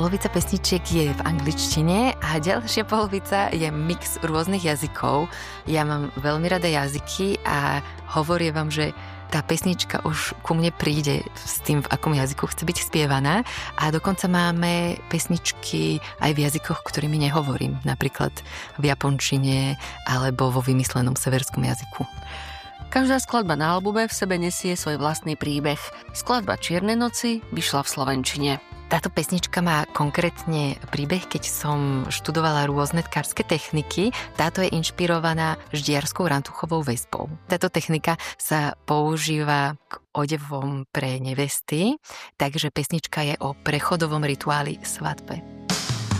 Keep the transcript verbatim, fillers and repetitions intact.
polovica pesničiek je v angličtine a ďalšia polovica je mix rôznych jazykov. Ja mám veľmi rada jazyky a hovorím vám, že tá pesnička už ku mne príde s tým, v akom jazyku chce byť spievaná a dokonca máme pesničky aj v jazykoch, ktorými nehovorím, napríklad v japončine alebo vo vymyslenom severskom jazyku. Každá skladba na albume v sebe nesie svoj vlastný príbeh. Skladba Čierne noci vyšla v slovenčine. Táto pesnička má konkrétne príbeh, keď som študovala rôzne tkárske techniky. Táto je inšpirovaná ždiarskou rantuchovou väzbou. Táto technika sa používa k odevom pre nevesty, takže pesnička je o prechodovom rituáli svadbe.